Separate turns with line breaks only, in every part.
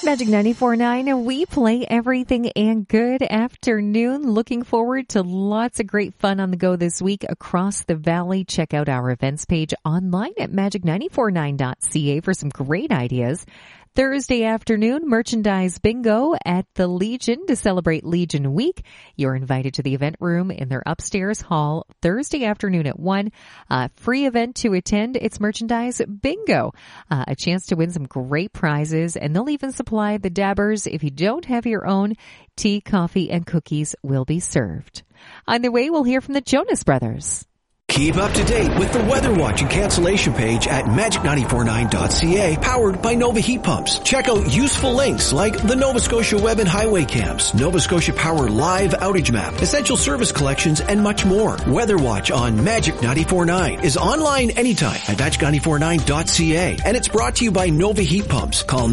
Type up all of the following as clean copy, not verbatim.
Magic 94.9, we play everything, and good afternoon. Looking forward to lots of great fun on the go this week across the valley. Check out our events page online at magic949.ca for some great ideas. Thursday afternoon, merchandise bingo at the Legion to celebrate Legion Week. You're invited to the event room in their upstairs hall Thursday afternoon at 1. Free event to attend. It's merchandise bingo. A chance to win some great prizes, and they'll even supply the dabbers. If you don't have your own, tea, coffee, and cookies will be served. On the way, we'll hear from the Jonas Brothers.
Keep up to date with the Weather Watch and cancellation page at magic949.ca, powered by Nova Heat Pumps. Check out useful links like the Nova Scotia Web and Highway Cams, Nova Scotia Power Live Outage Map, Essential Service Collections, and much more. Weather Watch on Magic 94.9 is online anytime at magic949.ca, and it's brought to you by Nova Heat Pumps. Call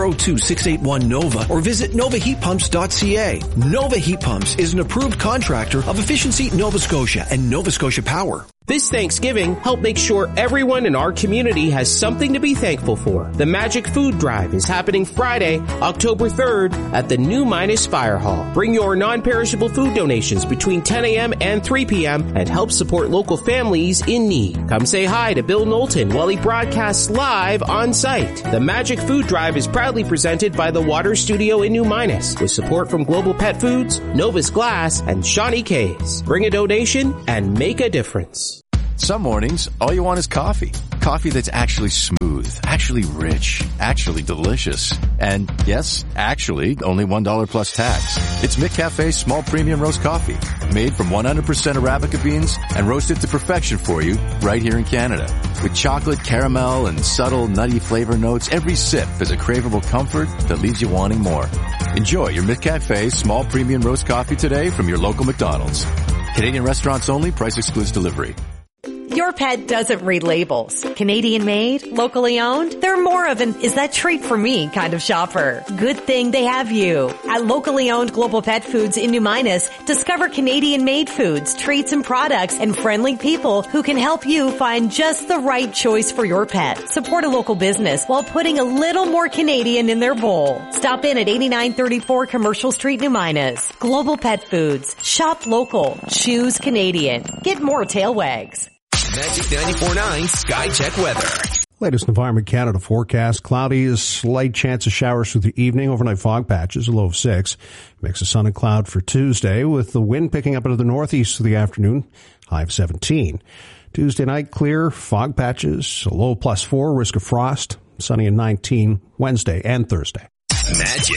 902-681-NOVA or visit novaheatpumps.ca. Nova Heat Pumps is an approved contractor of Efficiency Nova Scotia and Nova Scotia Power.
This Thanksgiving, help make sure everyone in our community has something to be thankful for. The Magic Food Drive is happening Friday, October 3rd at the New Minas Fire Hall. Bring your non-perishable food donations between 10 a.m. and 3 p.m. and help support local families in need. Come say hi to Bill Knowlton while he broadcasts live on site. The Magic Food Drive is proudly presented by the Water Studio in New Minas with support from Global Pet Foods, Novus Glass, and Shawnee K's. Bring a donation and make a difference.
Some mornings, all you want is coffee. Coffee that's actually smooth, actually rich, actually delicious. And yes, actually, only $1 plus tax. It's McCafe's small premium roast coffee, made from 100% Arabica beans and roasted to perfection for you right here in Canada. With chocolate, caramel, and subtle nutty flavor notes, every sip is a craveable comfort that leaves you wanting more. Enjoy your McCafe small premium roast coffee today from your local McDonald's. Canadian restaurants only, price excludes delivery.
Your pet doesn't read labels. Canadian made, locally owned, they're more of an is that treat for me kind of shopper. Good thing they have you. At locally owned Global Pet Foods in New Minas, discover Canadian made foods, treats, and products, and friendly people who can help you find just the right choice for your pet. Support a local business while putting a little more Canadian in their bowl. Stop in at 8934 Commercial Street, New Minas. Global Pet Foods. Shop local. Choose Canadian. Get more tail wags.
Magic 94.9 Sky Check Weather.
Latest Environment Canada forecast. Cloudy, a slight chance of showers through the evening. Overnight fog patches, a low of 6. Mix of sun and cloud for Tuesday, with the wind picking up into the northeast through the afternoon. High of 17. Tuesday night, clear, fog patches, a low plus 4, risk of frost. Sunny and 19 Wednesday and Thursday.
Magic